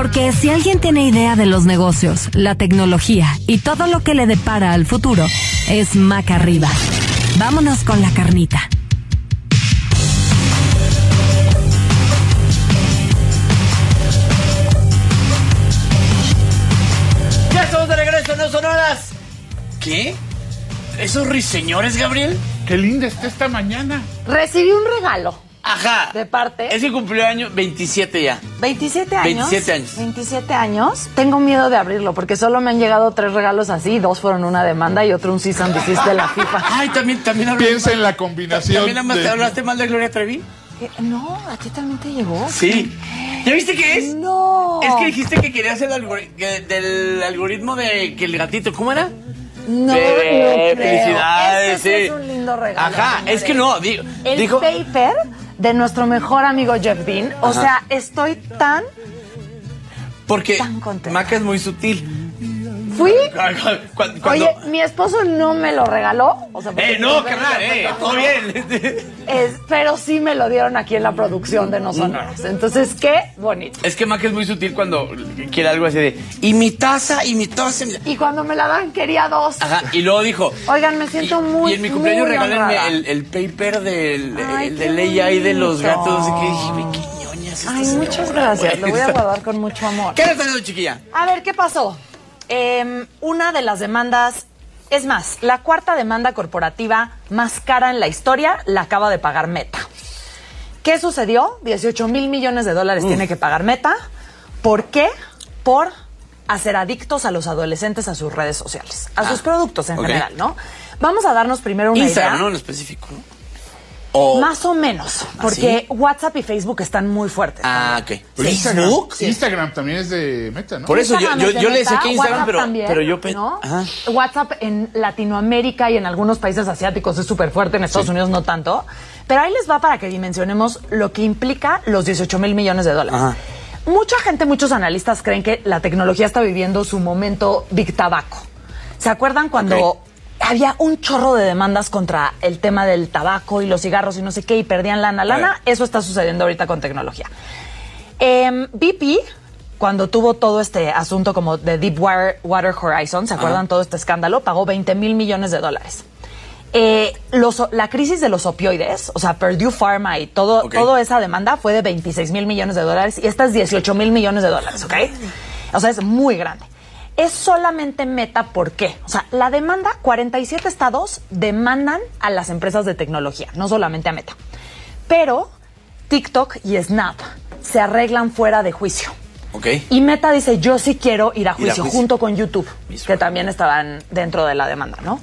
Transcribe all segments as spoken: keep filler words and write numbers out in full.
Porque si alguien tiene idea de los negocios, la tecnología y todo lo que le depara al futuro, es Maca Arriba. Vámonos con la carnita. Ya estamos de regreso, no son horas. ¿Qué? ¿Esos ruiseñores, Gabriel? Qué linda está esta mañana. Recibí un regalo. Ajá. De parte. Es que cumplió año veintisiete ya. ¿veintisiete años? veintisiete años. veintisiete años. Tengo miedo de abrirlo porque solo me han llegado tres regalos así. Dos fueron una demanda y otro un cease and desist de la FIFA. Ay, también, también hablaste Piensa mal. en la combinación. ¿También nada más de... te hablaste mal de Gloria Trevi? ¿Qué? No, ¿a ti también te llegó? Sí. ¿Ya viste qué es? No. Es que dijiste que querías el algori- que del algoritmo de que el gatito, ¿cómo era? No, Bebé, no creo. felicidades, Este sí sí. es un lindo regalo. Ajá, señores. es que no, digo, El dijo... paper de nuestro mejor amigo Jeff Dean. O Ajá. sea, estoy tan... Porque tan contenta. Maca es muy sutil. Fui... Cuando, cuando... Oye, mi esposo no me lo regaló. O sea, porque ¡Eh, no, me- carnal, eh! ¡Todo bien! Es, pero sí me lo dieron aquí en la producción de No Son Horas. Entonces, qué bonito. Es que Maca es muy sutil cuando quiere algo así de... Y mi taza, y mi taza... Y cuando me la dan, quería dos. Ajá, y luego dijo... Oigan, me siento y, muy Y en mi cumpleaños muy regálenme honrada. el, el paper del, Ay, el qué del A I de los bonito. gatos. Y que dije, "Ve, qué ñoñas esta Ay, señora". muchas gracias. Lo voy a guardar con mucho amor. ¿Qué le está haciendo, chiquilla? A ver, ¿qué pasó? Eh, una de las demandas, es más, la cuarta demanda corporativa más cara en la historia la acaba de pagar Meta. ¿Qué sucedió? dieciocho mil millones de dólares Mm. tiene que pagar Meta. ¿Por qué? Por hacer adictos a los adolescentes a sus redes sociales, a Ah, sus productos en ok. general, ¿no? Vamos a darnos primero una Instagram, idea. ¿no? En específico, ¿no? O... Más o menos, porque WhatsApp y Facebook están muy fuertes. Ah, ok. Pero Instagram, ¿Facebook? Instagram también es de Meta, ¿no? Por eso yo, Instagram yo, es de yo le Meta, decía que Instagram, WhatsApp pero, también, pero yo... pe- ¿no? Ajá. WhatsApp en Latinoamérica y en algunos países asiáticos es súper fuerte, en Estados Unidos no tanto. Pero ahí les va para que dimensionemos lo que implica los dieciocho mil millones de dólares. Ajá. Mucha gente, muchos analistas creen que la tecnología está viviendo su momento Big Tabaco. ¿Se acuerdan cuando... Ok. Había un chorro de demandas contra el tema del tabaco y los cigarros y no sé qué, y perdían lana, lana? Eso está sucediendo ahorita con tecnología. Eh, B P, cuando tuvo todo este asunto como de Deepwater Water Horizon, ¿se acuerdan? Ajá. Todo este escándalo, pagó veinte mil millones de dólares. Eh, los, la crisis de los opioides, o sea, Purdue Pharma y todo, Ok. toda esa demanda fue de veintiséis mil millones de dólares y esta es dieciocho mil millones de dólares, ¿ok? O sea, es muy grande. Es solamente Meta, ¿por qué? O sea, la demanda, cuarenta y siete estados demandan a las empresas de tecnología, no solamente a Meta. Pero TikTok y Snap se arreglan fuera de juicio. Ok. Y Meta dice, yo sí quiero ir a Ir a juicio, juicio. junto con YouTube, Mis que también estaban dentro de la demanda, ¿no?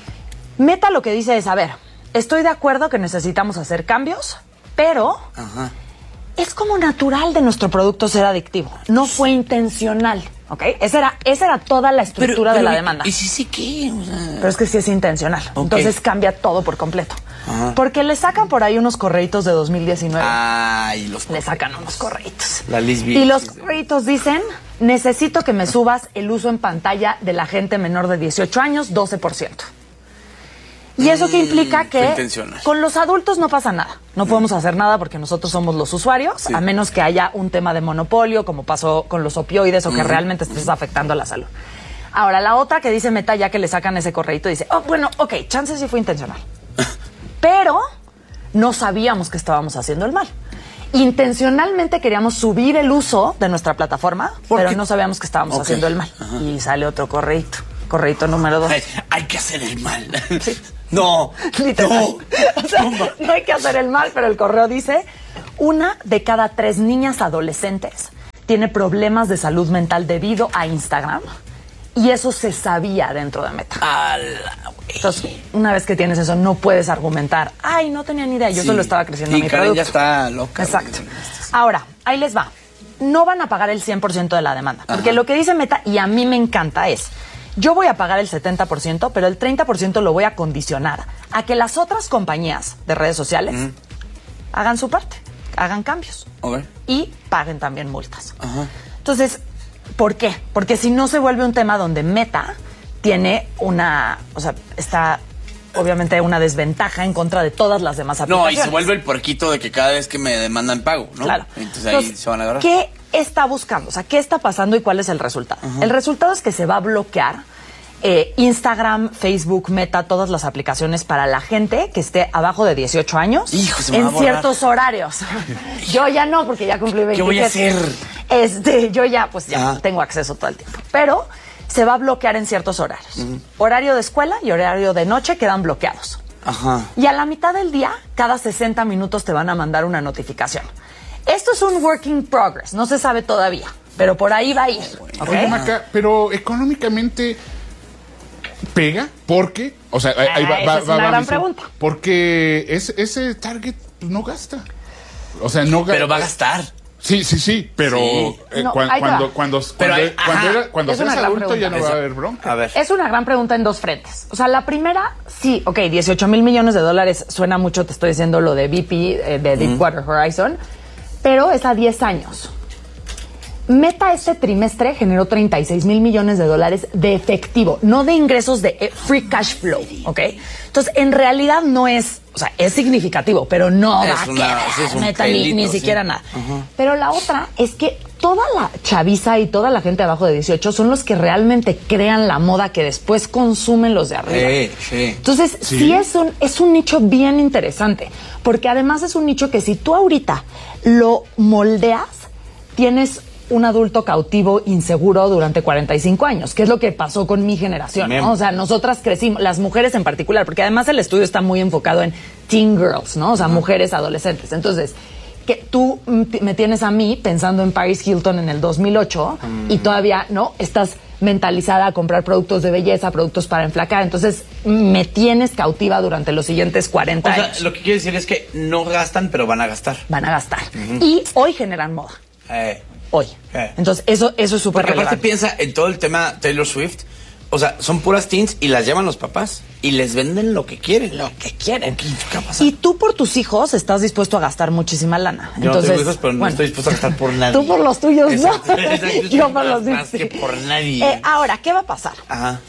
Meta lo que dice es, a ver, estoy de acuerdo que necesitamos hacer cambios, pero Ajá. es como natural de nuestro producto ser adictivo. No fue intencional, ¿ok? Esa era, esa era toda la estructura de la ¿y- demanda. ¿Y sí, sí qué? O sea... Pero es que sí es intencional. Ok. Entonces cambia todo por completo. Ajá. Porque le sacan por ahí unos correitos de dos mil diecinueve. Ay, los... Le sacan unos correitos. La lesbiana. Y los correitos dicen, necesito que me subas el uso en pantalla de la gente menor de dieciocho años, doce por ciento. Y eso que implica fue que intencional. con los adultos no pasa nada. No podemos hacer nada porque nosotros somos los usuarios, Sí. a menos que haya un tema de monopolio, como pasó con los opioides, o que realmente estés afectando a la salud. Ahora, la otra que dice Meta, ya que le sacan ese correíto, dice, oh, bueno, ok, chance sí fue intencional. Pero no sabíamos que estábamos haciendo el mal. Intencionalmente queríamos subir el uso de nuestra plataforma, ¿Por pero qué? no sabíamos que estábamos Ok. haciendo el mal. Y sale otro correíto, correíto número dos. Ay, hay que hacer el mal. No, Literal. no. O sea, No, ma- no hay que hacer el mal, pero el correo dice, una de cada tres niñas adolescentes tiene problemas de salud mental debido a Instagram. Y eso se sabía dentro de Meta. Ala, güey. Entonces, una vez que tienes eso, no puedes argumentar, ay, no tenía ni idea, yo Sí. solo estaba creciendo Y mi Karen producto. ya está loca. Exacto. güey. Ahora, ahí les va. No van a pagar el cien por ciento de la demanda. Porque Ajá. lo que dice Meta, y a mí me encanta, es, yo voy a pagar el setenta por ciento, pero el treinta por ciento lo voy a condicionar a que las otras compañías de redes sociales Mm. hagan su parte, hagan cambios Ok. y paguen también multas. Ajá. Entonces, ¿por qué? Porque si no se vuelve un tema donde Meta tiene una, o sea, está obviamente una desventaja en contra de todas las demás No, aplicaciones. y se vuelve el puerquito de que cada vez que me demandan pago, ¿no? Claro. Entonces ahí Entonces, se van a agarrar. ¿Qué está buscando? O sea, ¿qué está pasando y cuál es el resultado? Uh-huh. El resultado es que se va a bloquear eh, Instagram, Facebook, Meta, todas las aplicaciones para la gente que esté abajo de dieciocho años. Hijo, se me en va a borrar. ciertos horarios. Yo ya no, porque ya cumplí veintisiete. ¿Qué voy a hacer? Este, yo ya, pues ya Ah. tengo acceso todo el tiempo. Pero se va a bloquear en ciertos horarios. Uh-huh. Horario de escuela y horario de noche quedan bloqueados. Ajá. Y a la mitad del día, cada sesenta minutos te van a mandar una notificación. Esto es un work in progress, no se sabe todavía, pero por ahí va a ir. ¿Okay? Oye, Maca, pero económicamente pega porque, o sea, ahí va, Ah, va, esa es va, una va gran mi- pregunta. Porque ese, ese target pues, no gasta. O sea, no gasta. Pero va a gastar. Sí, sí, sí, pero Sí. eh, No, cuan- ahí te cuando, va. cuando, Pero cuando, hay- cuando, ajá. era- cuando Es seas una gran adulto ya no pregunta. va a haber bronca. A ver. Es una gran pregunta en dos frentes. O sea, la primera, sí, ok, dieciocho mil millones de dólares suena mucho, te estoy diciendo lo de B P, eh, de Deepwater Horizon, pero es a diez años. Meta este trimestre generó treinta y seis mil millones de dólares de efectivo, no de ingresos de eh, free cash flow, ¿ok? Entonces, en realidad no es, o sea, es significativo, pero no Es va a una- quedar sí, es un Meta ni, pelito, ni sí. siquiera nada. Pero la otra es que toda la chaviza y toda la gente abajo de dieciocho son los que realmente crean la moda que después consumen los de arriba. Sí, sí. Entonces, sí, es, un, es un nicho bien interesante, porque además es un nicho que si tú ahorita lo moldeas, tienes un adulto cautivo inseguro durante cuarenta y cinco años, que es lo que pasó con mi generación, ¿no? O sea, nosotras crecimos, las mujeres en particular, porque además el estudio está muy enfocado en teen girls, ¿no? O sea, mujeres adolescentes. Entonces, que tú mm, me tienes a mí pensando en Paris Hilton en el dos mil ocho y todavía, ¿no? Estás mentalizada a comprar productos de belleza, productos para enflacar. Entonces, me tienes cautiva durante los siguientes cuarenta O sea, años. lo que quiere decir es que no gastan, pero van a gastar. Van a gastar. Y hoy generan moda. Eh. Hoy. Eh. Entonces, eso, eso es súper Porque aparte relevante. piensa en todo el tema Taylor Swift. O sea, son puras teens y las llevan los papás y les venden lo que quieren. Lo que quieren. ¿Qué, qué va a pasar? Y tú por tus hijos estás dispuesto a gastar muchísima lana. Yo Entonces, no tengo hijos, pero no bueno, estoy dispuesto a gastar por nadie. Tú por los tuyos, Exacto, ¿no? exacto, Yo por los míos. más que por nadie. Eh, ahora, ¿qué va a pasar? Ajá.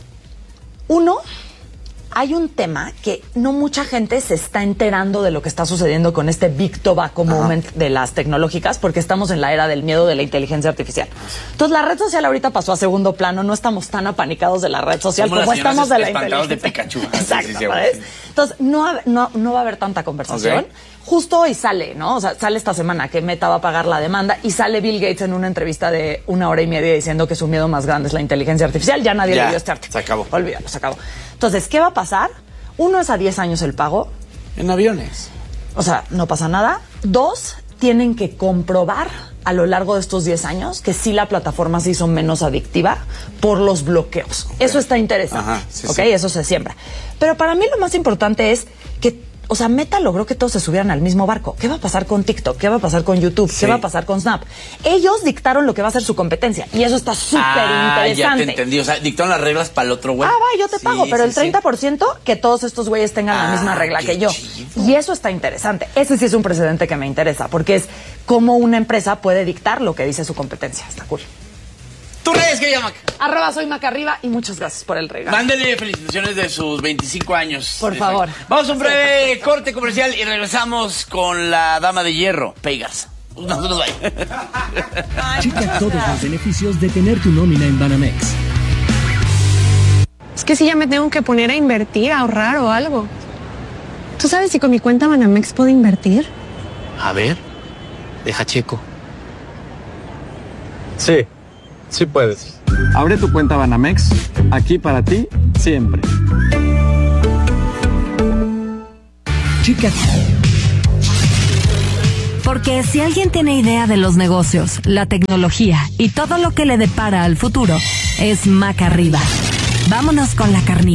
Uno, hay un tema que no mucha gente se está enterando de lo que está sucediendo con este big tobacco movement de las tecnológicas, porque estamos en la era del miedo de la inteligencia artificial. Entonces, la red social ahorita pasó a segundo plano, no estamos tan apanicados de la red social Somos como las señoras estamos de la espantados de inteligencia. Pikachu. Exacto, Sí, sí, sí, ¿sabes? sí. Entonces, no, ha- no, no va a haber tanta conversación. Ok. Justo hoy sale, ¿no? O sea, sale esta semana que Meta va a pagar la demanda y sale Bill Gates en una entrevista de una hora y media diciendo que su miedo más grande es la inteligencia artificial. Ya nadie Ya, le dio este artículo. se acabó. Olvídalo, se acabó. Entonces, ¿qué va a pasar? Uno es a diez años el pago, En aviones. o sea, no pasa nada. Dos, tienen que comprobar a lo largo de estos diez años que sí la plataforma se hizo menos adictiva por los bloqueos. Eso está interesante, Ajá, sí, ¿ok? sí. Eso se siembra. Pero para mí lo más importante es que, o sea, Meta logró que todos se subieran al mismo barco. ¿Qué va a pasar con TikTok? ¿Qué va a pasar con YouTube? Sí. ¿Qué va a pasar con Snap? Ellos dictaron lo que va a ser su competencia y eso está súper Ah, ya interesante. te entendí. O sea, dictaron las reglas para el otro güey. Ah, va, yo te Sí, pago, pero sí, el treinta por ciento que todos estos güeyes tengan la Ah, misma regla qué que yo. chido. Y eso está interesante. Ese sí es un precedente que me interesa, porque es cómo una empresa puede dictar lo que dice su competencia. Está cool. ¡Tú redes que llama! Arroba soy Maca Arriba y muchas gracias por el regalo. Mándele felicitaciones de sus veinticinco años. Por favor. Vamos a un breve corte comercial y regresamos con la dama de hierro, Peigas. Nosotros bye. Checa todos los beneficios de tener tu nómina en Banamex. Es que si ya me tengo que poner a invertir, a ahorrar o algo. ¿Tú sabes si con mi cuenta Banamex puedo invertir? A ver, deja checo. Sí, sí puedes. Abre tu cuenta Banamex, aquí para ti, siempre. Checa. Porque si alguien tiene idea de los negocios, la tecnología y todo lo que le depara al futuro, es Maca Arriba. Vámonos con la carnita.